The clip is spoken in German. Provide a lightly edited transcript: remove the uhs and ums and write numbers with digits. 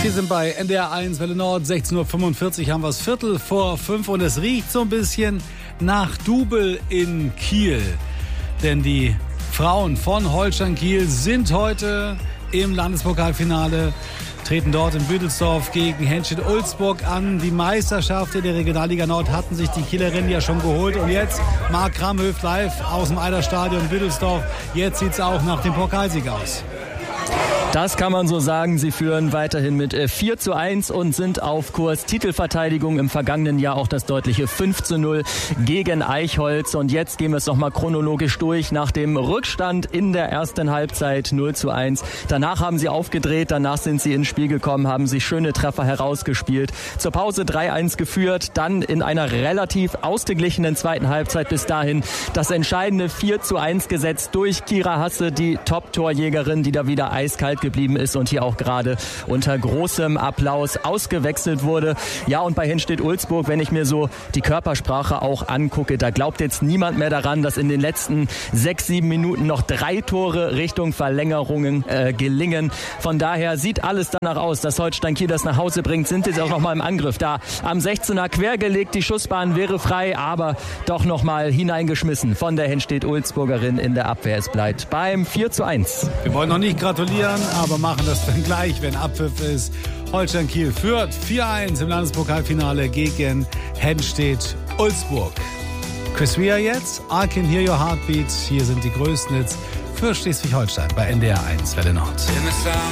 Wir sind bei NDR 1 Welle Nord, 16:45 Uhr haben wir es 4:45 und es riecht so ein bisschen nach Double in Kiel. Denn die Frauen von Holstein Kiel sind heute im Landespokalfinale, treten dort in Büdelsdorf gegen Henstedt-Ulzburg an. Die Meisterschaft in der Regionalliga Nord hatten sich die Kielerinnen ja schon geholt. Und jetzt Marc Kramhöft live aus dem Eiderstadion Büdelsdorf. Jetzt sieht es auch nach dem Pokalsieg aus. Das kann man so sagen. Sie führen weiterhin mit 4:1 und sind auf Kurs. Titelverteidigung im vergangenen Jahr auch das deutliche 5:0 gegen Eichholz. Und jetzt gehen wir es nochmal chronologisch durch. Nach dem Rückstand in der ersten Halbzeit 0:1. Danach haben sie aufgedreht, danach sind sie ins Spiel gekommen, haben sich schöne Treffer herausgespielt. Zur Pause 3:1 geführt, dann in einer relativ ausgeglichenen zweiten Halbzeit bis dahin das entscheidende 4:1 gesetzt durch Kira Hasse, die Top-Torjägerin, die da wieder eiskalt geblieben ist und hier auch gerade unter großem Applaus ausgewechselt wurde. Ja, und bei Henstedt-Ulzburg, wenn ich mir so die Körpersprache auch angucke, da glaubt jetzt niemand mehr daran, dass in den letzten 6-7 Minuten noch 3 Tore Richtung Verlängerungen gelingen. Von daher sieht alles danach aus, dass Holstein Kiel das nach Hause bringt. Sind jetzt auch nochmal im Angriff da. Am 16er quergelegt, die Schussbahn wäre frei, aber doch nochmal hineingeschmissen von der Henstedt-Ulzburgerin in der Abwehr. Es bleibt beim 4:1. Wir wollen noch nicht gratulieren, aber machen das dann gleich, wenn Abpfiff ist. Holstein Kiel führt 4:1 im Landespokalfinale gegen Henstedt-Ulzburg. Chris Rea jetzt, I Can Hear Your Heartbeat. Hier sind die größten Hits für Schleswig-Holstein bei NDR 1 Welle Nord.